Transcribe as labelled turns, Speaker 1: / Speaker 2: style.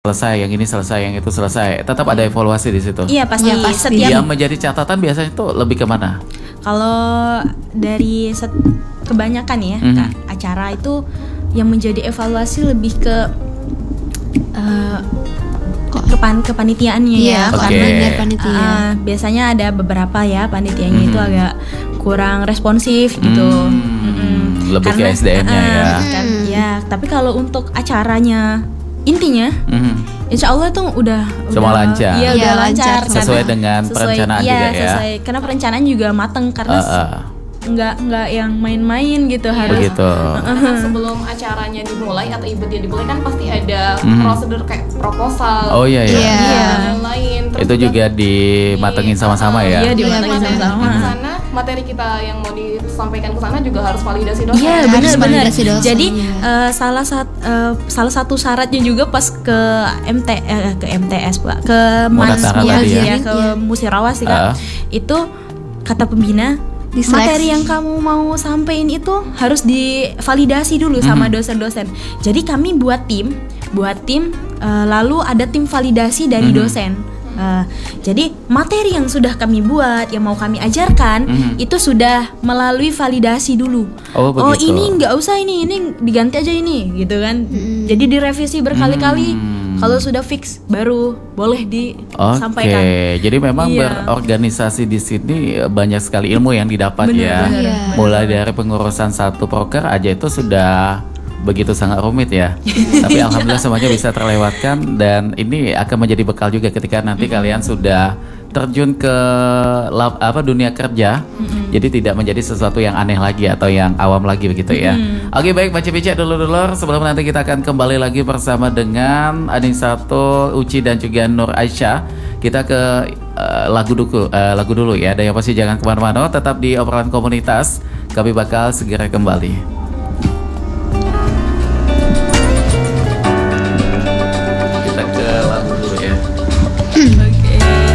Speaker 1: selesai, yang ini selesai, yang itu selesai. Tetap ada evaluasi di situ.
Speaker 2: Iya pasti.
Speaker 3: Iya, pasti.
Speaker 2: Setiap
Speaker 1: Yang menjadi catatan biasanya itu lebih kemana?
Speaker 2: kalau dari kebanyakan ya Kak, acara itu yang menjadi evaluasi lebih ke kepanitiaannya
Speaker 3: Iya,
Speaker 2: ya.
Speaker 1: Oke.
Speaker 3: karena dari panitia.
Speaker 2: Biasanya ada beberapa ya panitianya itu agak kurang responsif gitu.
Speaker 1: Lebih ke SDM-nya ya.
Speaker 2: Ya, tapi kalau untuk acaranya intinya Insya Allah tuh udah
Speaker 1: Semua lancar.
Speaker 2: Iya,
Speaker 3: Iya,
Speaker 2: udah
Speaker 3: lancar.
Speaker 2: lancar.
Speaker 1: Sesuai dengan perencanaan
Speaker 2: iya,
Speaker 1: juga ya.
Speaker 2: Sesuai, karena perencanaan juga mateng karena nggak yang main-main gitu harus.
Speaker 1: Begitu.
Speaker 4: Karena sebelum acaranya dimulai atau eventnya dimulai kan pasti ada prosedur kayak proposal.
Speaker 1: Oh iya.
Speaker 3: Iya.
Speaker 4: dan lain-lain. Terus
Speaker 1: Itu juga dimatengin sama-sama ya.
Speaker 2: Iya, dimatengin
Speaker 4: materi
Speaker 2: sama-sama.
Speaker 4: ke sana, materi kita yang mau disampaikan ke sana juga harus validasi dosen.
Speaker 2: Iya
Speaker 3: Harus
Speaker 2: benar-benar.
Speaker 3: validasi dosen,
Speaker 2: Jadi
Speaker 3: iya.
Speaker 2: salah satu syaratnya juga pas ke MTS Pak, ke
Speaker 1: Muratara tadi ya.
Speaker 2: ke Musirawas sih Kak. Itu kata pembina
Speaker 3: Diseleksi.
Speaker 2: materi yang kamu mau sampein itu harus divalidasi dulu sama dosen-dosen. Jadi kami buat tim, lalu ada tim validasi dari dosen. Jadi materi yang sudah kami buat, yang mau kami ajarkan itu sudah melalui validasi dulu.
Speaker 1: Oh, begitu.
Speaker 2: Ini nggak usah ini diganti aja ini, gitu kan. Jadi direvisi berkali-kali. Kalau sudah fix baru boleh disampaikan.
Speaker 1: Oke, jadi memang
Speaker 2: Iya.
Speaker 1: berorganisasi di sini banyak sekali ilmu yang didapat ya.
Speaker 3: bener.
Speaker 1: Mulai dari pengurusan satu proker aja itu sudah begitu sangat rumit ya. Tapi alhamdulillah semuanya bisa terlewatkan dan ini akan menjadi bekal juga ketika nanti kalian sudah terjun ke dunia kerja. Jadi tidak menjadi sesuatu yang aneh lagi atau yang awam lagi begitu ya. Oke, baik Pak Cipica dulur-dulur, sebelum nanti kita akan kembali lagi bersama dengan Aningsato, Uci dan juga Nur Aisyah. Kita ke lagu dulu ya. Dan yang pasti jangan kemana-mana, tetap di obrolan komunitas. Kami bakal segera kembali.